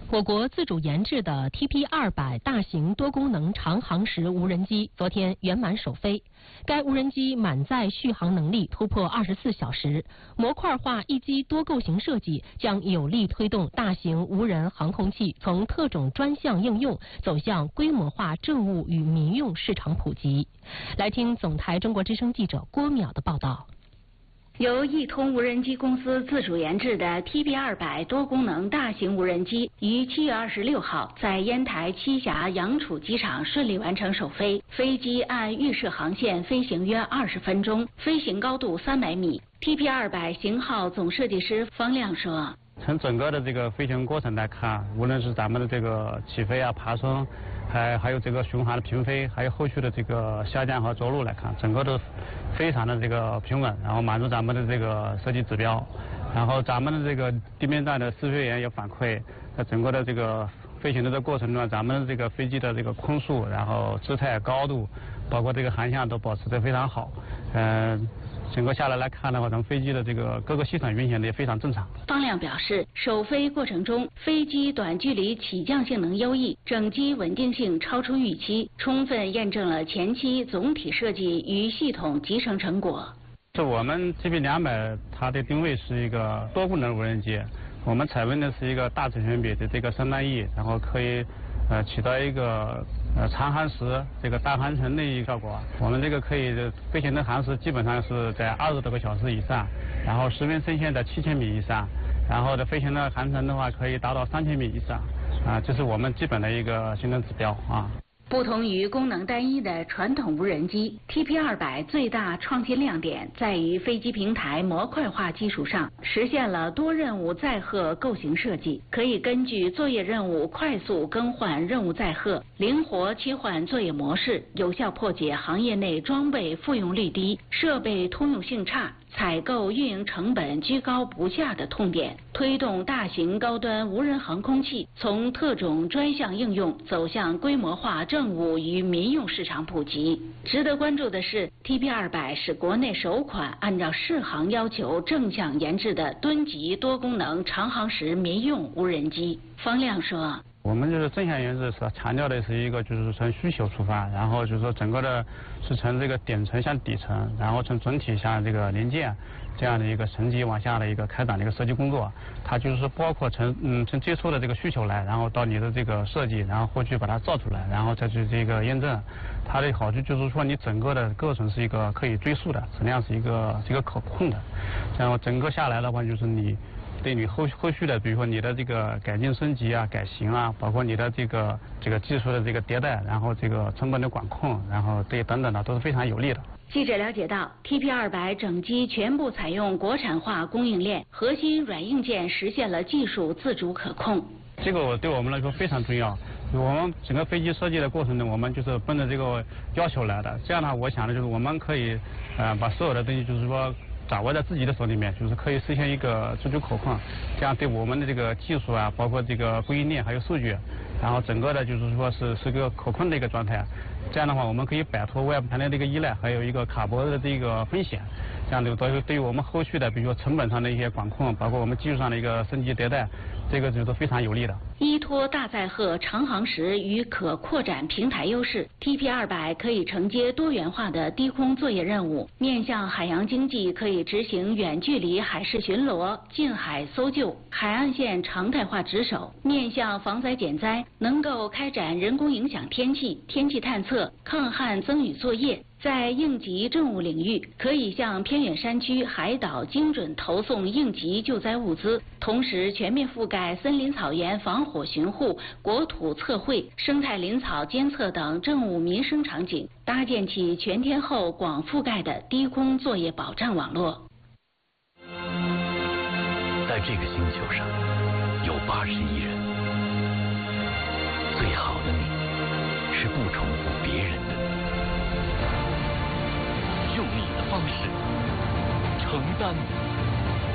我国自主研制的 TP200大型多功能长航时无人机昨天圆满首飞。该无人机满载续航能力突破24小时，模块化一机多构型设计将有力推动大型无人航空器从特种专项应用走向规模化政务与民用市场普及。来听总台中国之声记者郭淼的报道。 由易通无人机公司自主研制的 TP200多功能大型无人机于7月26号在烟台栖霞阳楚机场顺利完成首飞，飞机按预设航线飞行约20分钟，飞行高度300米。TP200型号总设计师方亮说：“ 从整个的这个飞行过程来看，无论是咱们的这个起飞啊、爬升，还有这个巡航的平飞，还有后续的这个下降和着陆来看，整个都非常的这个平稳，然后满足咱们的这个设计指标。然后咱们的这个地面站的试飞员也反馈，在整个的这个飞行的这个过程中，咱们的这个飞机的这个空速，然后姿态、高度，包括这个航向都保持得非常好。整个下来看的话，咱们飞机的这个各个系统运行的也非常正常。” 方亮表示，首飞过程中，飞机短距离起降性能优异，整机稳定性超出预期，充分验证了前期总体设计与系统集成成果。 我们 TP200它的定位是一个多功能无人机，我们采用的是一个大尺寸比的这个3段翼，然后可以起到一个长航时这个大航程的一个效果。我们这个可以飞行的航时基本上是在20多个小时以上，然后时频深线在7000米以上，然后的飞行的航程的话可以达到3000米以上，这是我们基本的一个行程指标啊。 不同于功能单一的传统无人机 ，TP200最大创新亮点在于飞机平台模块化基础上，实现了多任务载荷构型设计，可以根据作业任务快速更换任务载荷，灵活切换作业模式，有效破解行业内装备复用率低、设备通用性差、采购运营成本居高不下的痛点，推动大型高端无人航空器从特种专项应用走向规模化政务与民用市场普及。值得关注的是 ，TP200是国内首款按照适航要求正向研制的吨级多功能长航时民用无人机。方亮说：“ 我们就是正向研制是强调的是一个就是从需求出发，然后就是说整个的是从这个顶层向底层，然后从整体向这个零件这样的一个层级往下的一个开展的一个设计工作。它就是包括从最初的这个需求来，然后到你的这个设计，然后后续把它造出来，然后再去这个验证。它的好处就是说你整个的过程是一个可以追溯的，质量是一个可控的，然后整个下来的话就是你对你后续的，比如说你的这个改进升级啊、改型啊，包括你的这个技术的这个迭代，然后这个成本的管控，然后这等等的都是非常有利的。 记者了解到 ，TP200整机全部采用国产化供应链，核心软硬件实现了技术自主可控。 这个对我们来说非常重要。我们整个飞机设计的过程中，我们就是奔着这个要求来的。这样呢，我想的就是我们可以把所有的东西就是说掌握在自己的手里面，就是可以实现一个自主可控，这样对我们的这个技术啊，包括这个供应链还有数据，然后整个的就是说是个可控的一个状态。这样的话，我们可以摆脱外部团队的一个依赖，还有一个卡脖的这个风险。这样的对于我们后续的，比如说成本上的一些管控，包括我们技术上的一个升级迭代，这个都非常有利的。 依托大载荷长航时与可扩展平台优势 ，TP200可以承接多元化的低空作业任务，面向海洋经济可以执行远距离海事巡逻、近海搜救、海岸线常态化值守；面向防灾减灾，能够开展人工影响天气、天气探测、抗旱增雨作业。在应急政务领域，可以向偏远山区、海岛精准投送应急救灾物资，同时全面覆盖森林草原防火巡护、国土测绘、生态林草监测等政务民生场景，搭建起全天候广覆盖的低空作业保障网络。 在这个星球上，有80亿人，最好的你是不重复别人的你。用你的方式承担